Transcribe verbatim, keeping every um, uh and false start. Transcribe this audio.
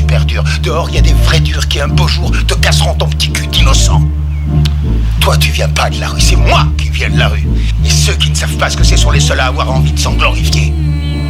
super durs. Dehors, il y a des vrais durs qui, un beau jour, te casseront ton petit cul d'innocent. Toi, tu viens pas de la rue, c'est moi qui viens de la rue. Et ceux qui ne savent pas ce que c'est sont les seuls à avoir envie de s'en glorifier.